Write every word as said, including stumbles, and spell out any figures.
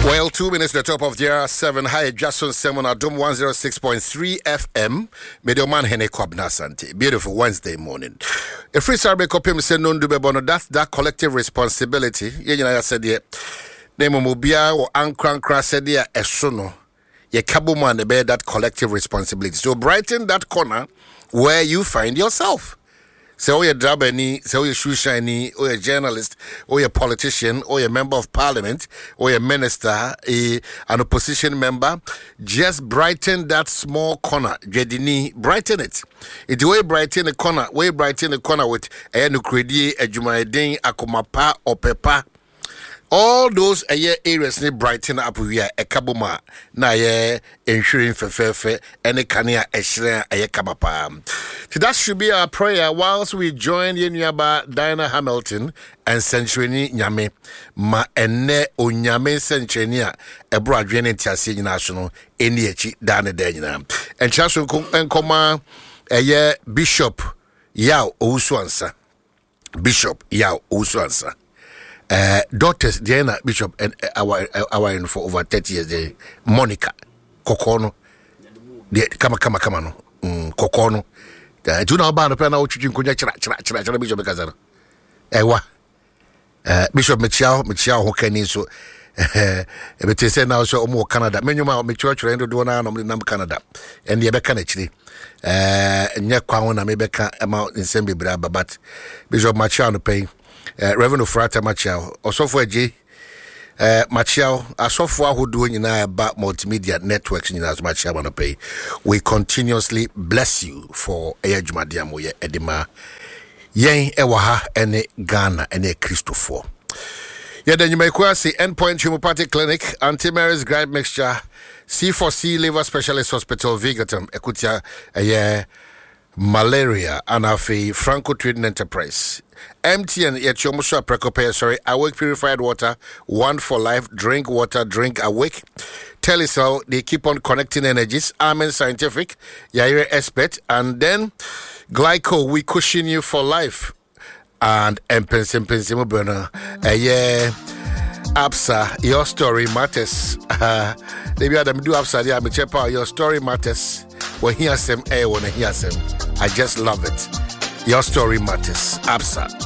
Well, two minutes to the top of the hour, seven. Hi, Jason Simon, Adom one oh six point three F M. Medioman Hene Kwabna Sante. Beautiful Wednesday morning. A free survey copy, me say, non do bono. That's that collective responsibility. You know, I said, yeah. Nemo Mobia or Ankran Crass said, yeah, a sono. Ye Kabuman, the bear that collective responsibility. So, brighten that corner where you find yourself. So you're drabany, so you're shoe shiny, or a journalist, or a politician, or a member of parliament, or a minister, a, an opposition member. Just brighten that small corner. Jedini, brighten it. It's way brighten the corner, way brighten the corner with a nukredi, a jumaiding, a kumapa, or pepper. All those a year areas need brighten up we are a kabuma na ye ensuring fefefe and a kania eshre a kamapa. So that should be our prayer whilst we join Yenyaba Diana Hamilton and Century Nyame ma ene onyame Century a broadway tiasi national eni echi dane denina. And chaso enkoma a year Bishop Yao Owusu Bishop Yao Owusu Uh, daughters, Diana Bishop, and uh, our uh, our for over thirty years. The Monica Kokono, the kama kama kama no, um, Kokono. The do not ban the pen out to Kunya Chra Chra Chra Chra Bishop Kazana. Ewa, uh, Bishop Michelle Michelle Hokeni so. Uh, but they say now so more Canada. Many of my church are into doing now in Canada, and the Becca actually. Uh, and Yakwana maybe can amount in Sembi Braba, but Bishop Michelle pay. Uh, Reverend Frata Machao, also for J. Uh, Machao, a software who doing in about multimedia networks in as much I pay. We continuously bless you for Ayajuma Diamoye Edima, Yang Ewaha, and Ghana, and a Christopher. Yeah, then you may see Endpoint Homeopathic Clinic, Anti-Mary's Gripe Mixture, C four C Liver Specialist Hospital, Vigatum, Ekutia, a year. Malaria and a Franco Trading Enterprise. M T N Yetiomusha Precope, sorry, Awake Purified Water, one for life, drink water, drink awake. Telecel, they keep on connecting energies. Amen Scientific, Yaire Expert, and then Glyco, we cushion you for life. And Empensim Pensimo Burner, a yeah. Absa, your story matters. Maybe I do Absa, yeah, but check out your story matters. When he has them, I want to hear them. I just love it. Your story matters. Absa.